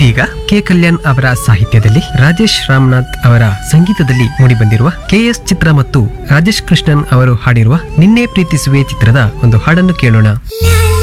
ಇದೀಗ ಕೆ ಕಲ್ಯಾಣ್ ಅವರ ಸಾಹಿತ್ಯದಲ್ಲಿ ರಾಜೇಶ್ ರಾಮನಾಥ್ ಅವರ ಸಂಗೀತದಲ್ಲಿ ಮೂಡಿಬಂದಿರುವ KS ಚಿತ್ರ ಮತ್ತು ರಾಜೇಶ್ ಕೃಷ್ಣನ್ ಅವರು ಹಾಡಿರುವ ನಿನ್ನೆ ಪ್ರೀತಿಸುವೆ ಚಿತ್ರದ ಒಂದು ಹಾಡನ್ನು ಕೇಳೋಣ.